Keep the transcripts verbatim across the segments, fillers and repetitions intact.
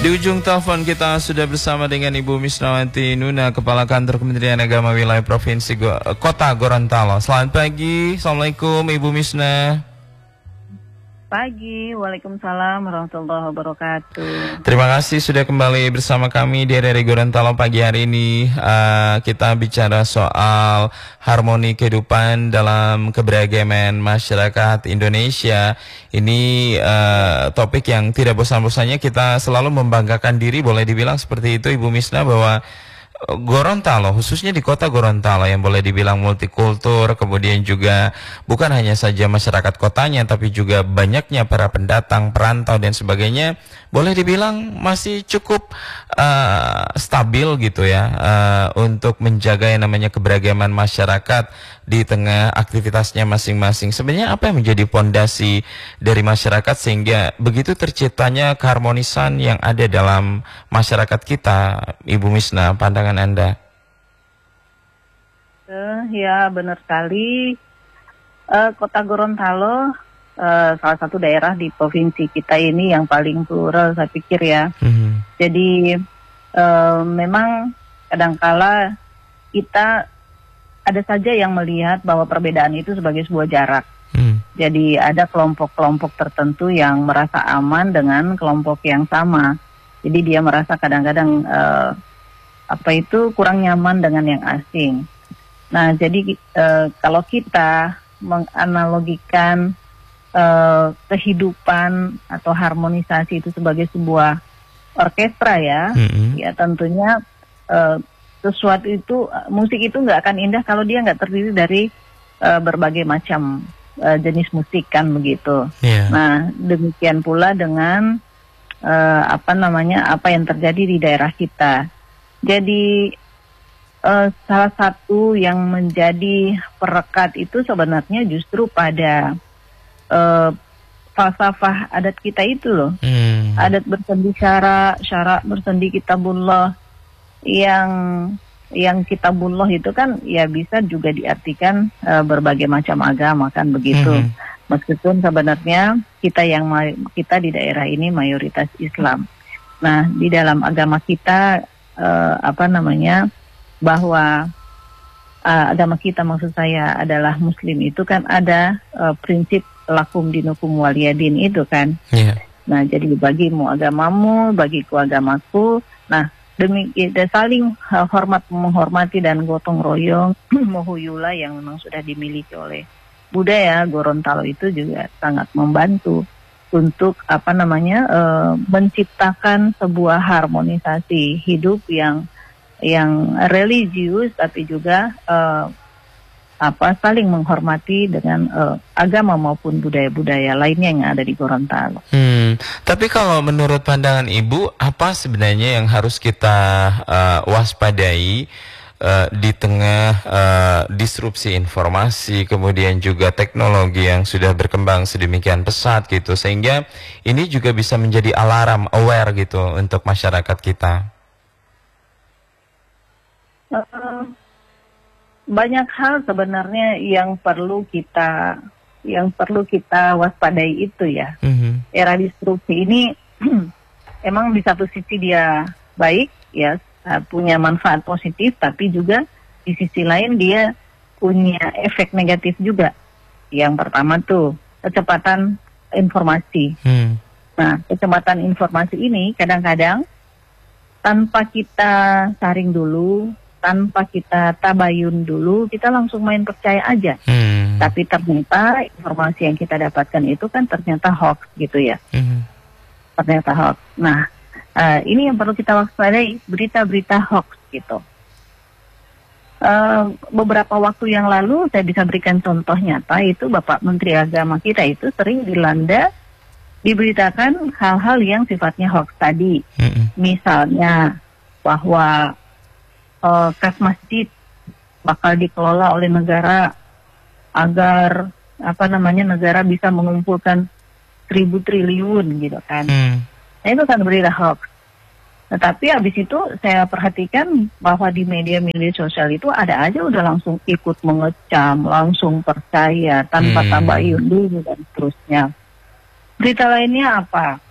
Di ujung telepon kita sudah bersama dengan Ibu Misnawati Nuna, Kepala Kantor Kementerian Agama Wilayah Provinsi Go Kota Gorontalo. Selamat pagi, Assalamualaikum Ibu Misna. Pagi, Waalaikumsalam warahmatullahi wabarakatuh. Terima kasih sudah kembali bersama kami di R R I Gorontalo pagi hari ini. Uh, kita bicara soal harmoni kehidupan dalam keberagaman masyarakat Indonesia. Ini uh, topik yang tidak bosan-bosannya kita selalu membanggakan diri, boleh dibilang seperti itu Ibu Misna, bahwa Gorontalo, khususnya di kota Gorontalo yang boleh dibilang multikultur, kemudian juga bukan hanya saja masyarakat kotanya, tapi juga banyaknya para pendatang, perantau dan sebagainya, boleh dibilang masih cukup uh, stabil gitu ya, uh, untuk menjaga yang namanya keberagaman masyarakat di tengah aktivitasnya masing-masing. Sebenarnya apa yang menjadi fondasi dari masyarakat sehingga begitu terciptanya keharmonisan yang ada dalam masyarakat kita, Ibu Misna, pandangan Anda? Uh, ya benar sekali. Uh, Kota Gorontalo uh, salah satu daerah di provinsi kita ini yang paling plural, saya pikir ya. Mm-hmm. Jadi uh, memang kadangkala kita ada saja yang melihat bahwa perbedaan itu sebagai sebuah jarak. Hmm. Jadi ada kelompok-kelompok tertentu yang merasa aman dengan kelompok yang sama. Jadi dia merasa kadang-kadang uh, apa itu kurang nyaman dengan yang asing. Nah, jadi uh, kalau kita menganalogikan uh, kehidupan atau harmonisasi itu sebagai sebuah orkestra ya, hmm. ya tentunya uh, sesuatu itu, musik itu nggak akan indah kalau dia nggak terdiri dari uh, berbagai macam uh, jenis musik kan begitu. Yeah. Nah demikian pula dengan uh, apa namanya apa yang terjadi di daerah kita. Jadi uh, salah satu yang menjadi perekat itu sebenarnya justru pada uh, falsafah adat kita itu loh. Mm. Adat bersendi syara, syara bersendi kitabullah. yang yang kitabullah itu kan ya bisa juga diartikan uh, berbagai macam agama kan begitu. Mm-hmm. Meskipun sebenarnya kita yang kita di daerah ini mayoritas Islam. Nah, di dalam agama kita uh, apa namanya bahwa uh, agama kita maksud saya adalah Muslim itu kan ada uh, prinsip lakum dinukum waliyadin itu kan. Yeah. Nah, jadi bagimu agamamu, bagiku agamaku. Nah, demikian saling uh, hormat menghormati dan gotong royong mohuyula yang memang sudah dimiliki oleh budaya Gorontalo itu juga sangat membantu untuk apa namanya uh, menciptakan sebuah harmonisasi hidup yang yang religius tapi juga uh, apa saling menghormati dengan uh, agama maupun budaya-budaya lainnya yang ada di Gorontalo. Hmm, tapi kalau menurut pandangan Ibu, apa sebenarnya yang harus kita uh, waspadai uh, di tengah uh, disrupsi informasi, kemudian juga teknologi yang sudah berkembang sedemikian pesat gitu, sehingga ini juga bisa menjadi alarm, aware gitu untuk masyarakat kita? Uh, Banyak hal sebenarnya yang perlu kita yang perlu kita waspadai itu ya. Mm-hmm. Era disrupsi ini emang di satu sisi dia baik ya, punya manfaat positif, tapi juga di sisi lain dia punya efek negatif juga. Yang pertama tuh kecepatan informasi. Mm. Nah, kecepatan informasi ini kadang-kadang tanpa kita saring dulu, tanpa kita tabayun dulu, kita langsung main percaya aja. Hmm. Tapi ternyata informasi yang kita dapatkan itu kan ternyata hoax gitu ya. Hmm. Ternyata hoax. Nah, uh, ini yang perlu kita waspadai, berita-berita hoax gitu. Uh, beberapa waktu yang lalu saya bisa berikan contoh nyata, itu Bapak Menteri Agama kita itu sering dilanda diberitakan hal-hal yang sifatnya hoax tadi. Hmm. Misalnya bahwa Uh, kas masjid bakal dikelola oleh negara agar apa namanya negara bisa mengumpulkan seribu triliun gitu kan. Hmm. Nah itu kan berita hoax. Tetapi habis itu saya perhatikan bahwa di media-media sosial itu ada aja udah langsung ikut mengecam, langsung percaya tanpa hmm. tabayun dulu dan seterusnya. Berita lainnya apa?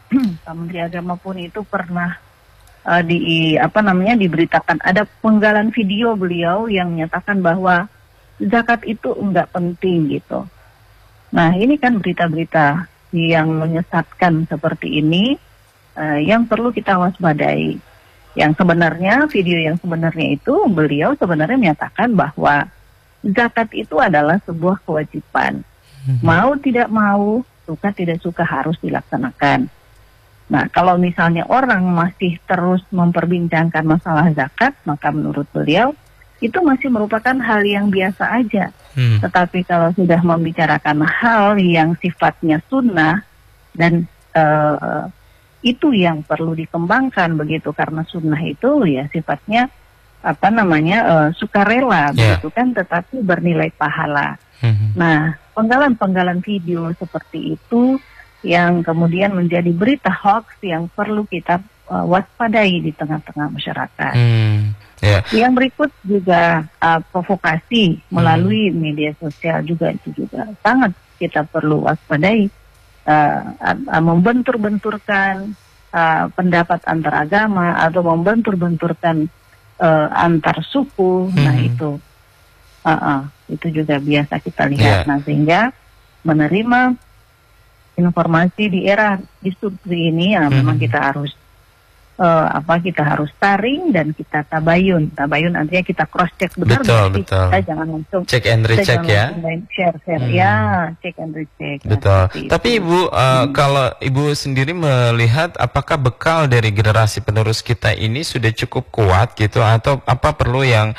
Pak Menteri Agama pun itu pernah uh, di apa namanya diberitakan ada penggalan video beliau yang menyatakan bahwa zakat itu enggak penting gitu. Nah, ini kan berita-berita yang menyesatkan seperti ini uh, yang perlu kita waspadai. Yang sebenarnya, video yang sebenarnya itu beliau sebenarnya menyatakan bahwa zakat itu adalah sebuah kewajiban. Mm-hmm. Mau tidak mau, suka tidak suka harus dilaksanakan. Nah, kalau misalnya orang masih terus memperbincangkan masalah zakat, maka menurut beliau itu masih merupakan hal yang biasa aja. Hmm. Tetapi kalau sudah membicarakan hal yang sifatnya sunnah dan uh, itu yang perlu dikembangkan begitu, karena sunnah itu ya sifatnya apa namanya uh, sukarela yeah. begitu kan, tetapi bernilai pahala. Hmm. Nah, penggalan-penggalan video seperti itu yang kemudian menjadi berita hoax yang perlu kita uh, waspadai di tengah-tengah masyarakat. Hmm. Yeah. Yang berikut juga uh, provokasi melalui hmm. media sosial juga itu juga sangat kita perlu waspadai, uh, uh, membentur-benturkan uh, pendapat antar agama atau membentur-benturkan uh, antar suku. Hmm. Nah itu uh, uh, itu juga biasa kita lihat. Yeah. Nah, sehingga menerima informasi di era disrupsi ini ya, hmm. memang kita harus Uh, apa kita harus taring dan kita tabayun. Tabayun artinya kita cross check benar, betul, betul. Kita jangan langsung check and recheck ya. Share share hmm. ya, check and recheck. Betul. Nah, tapi itu. Ibu uh, hmm. kalau Ibu sendiri melihat apakah bekal dari generasi penerus kita ini sudah cukup kuat gitu, atau apa perlu yang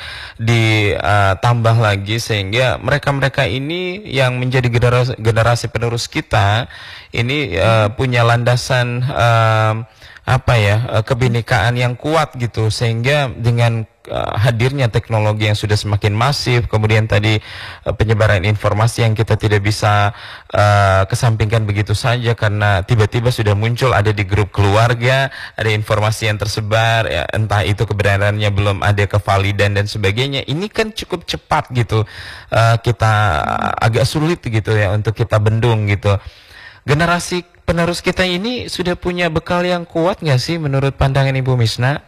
ditambah uh, lagi sehingga mereka-mereka ini yang menjadi generasi, generasi penerus kita ini uh, punya landasan uh, apa ya, kebinekaan yang kuat gitu, sehingga dengan uh, hadirnya teknologi yang sudah semakin masif, kemudian tadi uh, penyebaran informasi yang kita tidak bisa uh, kesampingkan begitu saja karena tiba-tiba sudah muncul ada di grup keluarga, ada informasi yang tersebar ya, entah itu kebenarannya belum ada kevalidan dan sebagainya. Ini kan cukup cepat gitu, uh, kita uh, agak sulit gitu ya untuk kita bendung gitu. Generasi penerus kita ini sudah punya bekal yang kuat nggak sih menurut pandangan Ibu Misna?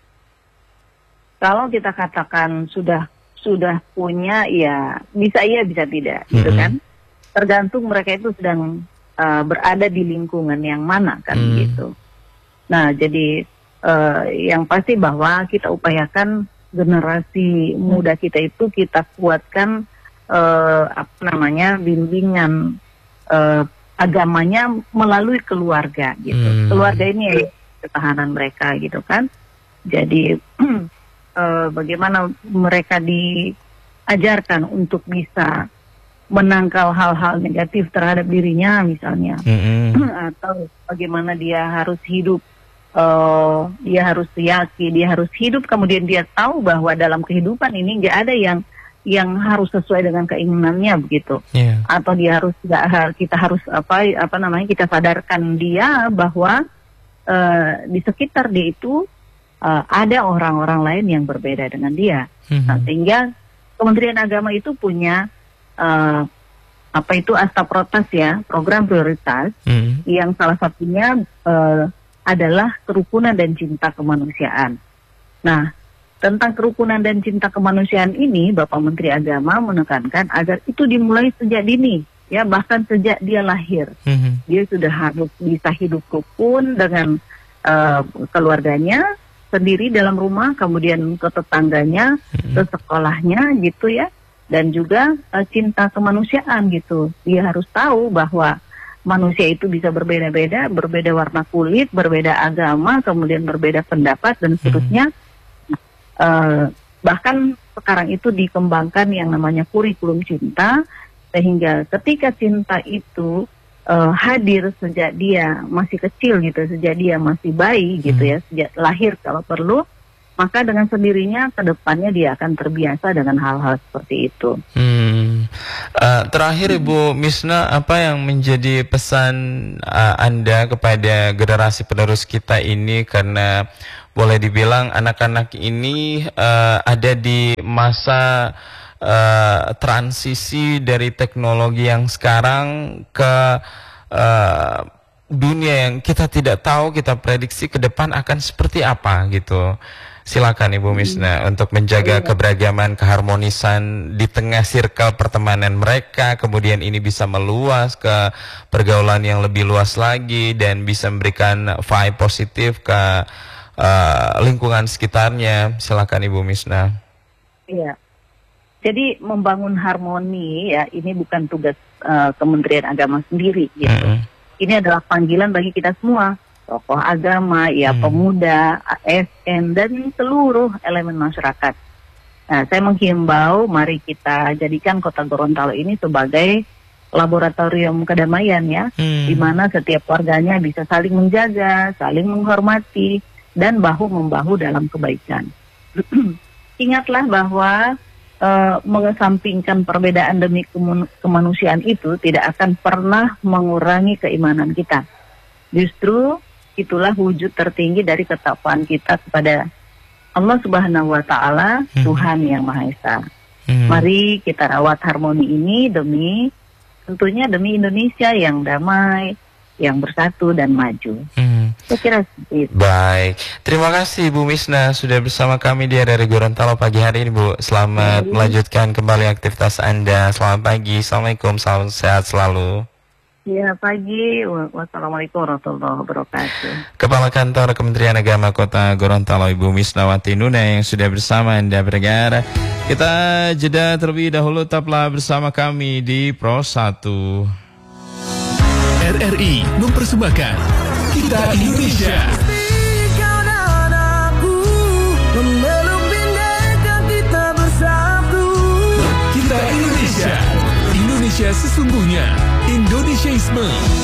Kalau kita katakan sudah sudah punya, ya bisa iya bisa tidak, mm-hmm. gitu kan? Tergantung mereka itu sedang uh, berada di lingkungan yang mana kan, mm. gitu. Nah, jadi uh, yang pasti bahwa kita upayakan generasi muda kita itu kita kuatkan uh, apa namanya bimbingan Uh, agamanya melalui keluarga gitu. Hmm. Keluarga ini ketahanan mereka gitu kan. Jadi uh, bagaimana mereka diajarkan untuk bisa menangkal hal-hal negatif terhadap dirinya misalnya, hmm. atau bagaimana dia harus hidup, uh, dia harus yakin, dia harus hidup, kemudian dia tahu bahwa dalam kehidupan ini nggak ada yang yang harus sesuai dengan keinginannya begitu, yeah. atau dia harus kita harus apa apa namanya kita sadarkan dia bahwa uh, di sekitar dia itu uh, ada orang-orang lain yang berbeda dengan dia. Mm-hmm. Nah, sehingga Kementerian Agama itu punya uh, apa itu Astaprotas ya, program prioritas, mm-hmm. yang salah satunya uh, adalah kerukunan dan cinta kemanusiaan. Nah, tentang kerukunan dan cinta kemanusiaan ini, Bapak Menteri Agama menekankan agar itu dimulai sejak dini, ya bahkan sejak dia lahir. Mm-hmm. Dia sudah harus bisa hidup rukun dengan uh, keluarganya sendiri dalam rumah, kemudian ke tetangganya, mm-hmm. ke sekolahnya gitu ya, dan juga uh, cinta kemanusiaan gitu. Dia harus tahu bahwa manusia itu bisa berbeda-beda, berbeda warna kulit, berbeda agama, kemudian berbeda pendapat dan seterusnya. Mm-hmm. Uh, bahkan sekarang itu dikembangkan yang namanya kurikulum cinta, sehingga ketika cinta itu uh, hadir sejak dia masih kecil gitu, sejak dia masih bayi gitu ya, sejak lahir kalau perlu, maka dengan sendirinya ke depannya dia akan terbiasa dengan hal-hal seperti itu. Hmm. Uh, terakhir Ibu Misna, apa yang menjadi pesan uh, Anda kepada generasi penerus kita ini, karena boleh dibilang anak-anak ini uh, ada di masa uh, transisi dari teknologi yang sekarang ke uh, dunia yang kita tidak tahu, kita prediksi ke depan akan seperti apa gitu. Silakan Ibu Misna hmm. untuk menjaga keberagaman, keharmonisan di tengah circle pertemanan mereka, kemudian ini bisa meluas ke pergaulan yang lebih luas lagi dan bisa memberikan vibe positif ke uh, lingkungan sekitarnya. Silakan Ibu Misna. Iya. Jadi membangun harmoni ya, ini bukan tugas uh, Kementerian Agama sendiri gitu. Hmm. Ini adalah panggilan bagi kita semua. Tokoh agama, ya hmm. pemuda, A S N, dan seluruh elemen masyarakat. Nah, saya menghimbau, mari kita jadikan Kota Gorontalo ini sebagai laboratorium kedamaian ya, hmm. di mana setiap warganya bisa saling menjaga, saling menghormati, dan bahu-membahu dalam kebaikan. Ingatlah bahwa uh, mengesampingkan perbedaan demi kemanusiaan itu tidak akan pernah mengurangi keimanan kita. Justru itulah wujud tertinggi dari ketakwaan kita kepada Allah Subhanahu wa Ta'ala, hmm. Tuhan yang Maha Esa. Hmm. Mari kita rawat harmoni ini demi, tentunya demi Indonesia yang damai, yang bersatu dan maju. Hmm. Saya kira seperti itu. Baik, terima kasih Bu Misna sudah bersama kami di R R I Gorontalo pagi hari ini, Bu. Selamat Baik. melanjutkan kembali aktivitas Anda. Selamat pagi, Assalamualaikum, salam sehat selalu. Ya, pagi. Wassalamualaikum warahmatullahi wabarakatuh. Kepala Kantor Kementerian Agama Kota Gorontalo Ibu Misnawati Nuna yang sudah bersama Anda bergara. Kita jeda terlebih dahulu, tetaplah bersama kami di Pro satu. R R I mempersembahkan Kita Indonesia. Kita Indonesia. Indonesia sesungguhnya. Indonesiaisme.